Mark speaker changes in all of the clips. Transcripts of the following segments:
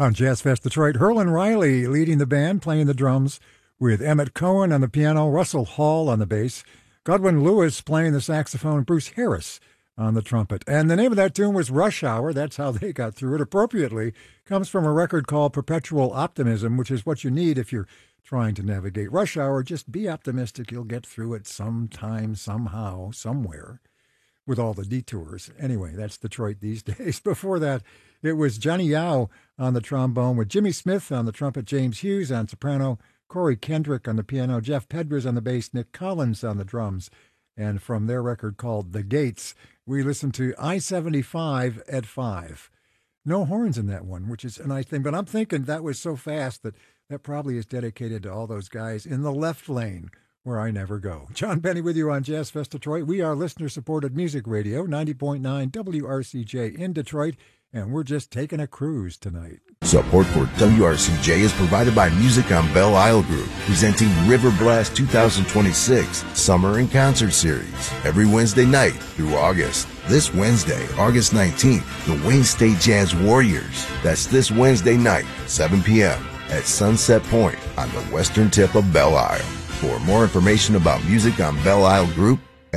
Speaker 1: On Jazz Fest Detroit, Herlin Riley leading the band, playing the drums, with Emmett Cohen on the piano, Russell Hall on the bass, Godwin Lewis playing the saxophone, Bruce Harris on the trumpet. And the name of that tune was Rush Hour. That's how they got through it. Appropriately, comes from a record called Perpetual Optimism, which is what you need if you're trying to navigate rush hour. Just be optimistic. You'll get through it sometime, somehow, somewhere, with all the detours. Anyway, that's Detroit these days. Before that, it was Johnny Yao on the trombone with Jimmy Smith on the trumpet, James Hughes on soprano, Corey Kendrick on the piano, Jeff Pedras on the bass, Nick Collins on the drums. And from their record called The Gates, we listened to I-75 at 5. No horns in that one, which is a nice thing. But I'm thinking that was so fast that probably is dedicated to all those guys in the left lane where I never go. John Benny with you on Jazz Fest Detroit. We are listener-supported music radio, 90.9 WRCJ in Detroit, and we're just taking a cruise tonight.
Speaker 2: Support for WRCJ is provided by Music on Belle Isle Group, presenting River Blast 2026 Summer and Concert Series every Wednesday night through August. This Wednesday, August 19th, the Wayne State Jazz Warriors. That's this Wednesday night, 7 p.m. at Sunset Point on the western tip of Belle Isle. For more information about Music on Belle Isle Group,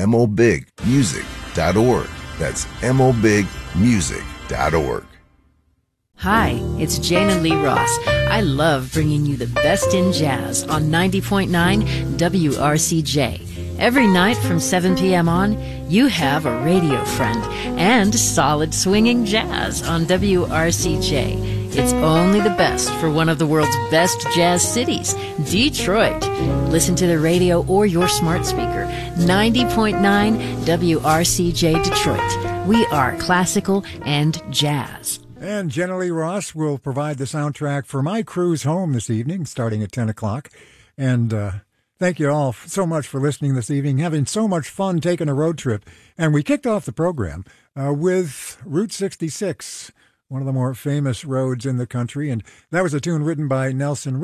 Speaker 2: mobigmusic.org. That's mobigmusic.org.
Speaker 3: Hi, it's Jana Lee Ross. I love bringing you the best in jazz on 90.9 WRCJ. Every night from 7 p.m. on, you have a radio friend and solid swinging jazz on WRCJ. It's only the best for one of the world's best jazz cities, Detroit. Listen to the radio or your smart speaker, 90.9 WRCJ Detroit. We are classical and jazz.
Speaker 1: And Jenna Lee Ross will provide the soundtrack for my cruise home this evening, starting at 10 o'clock. And thank you all so much for listening this evening, having so much fun taking a road trip. And we kicked off the program with Route 66, one of the more famous roads in the country. And that was a tune written by Nelson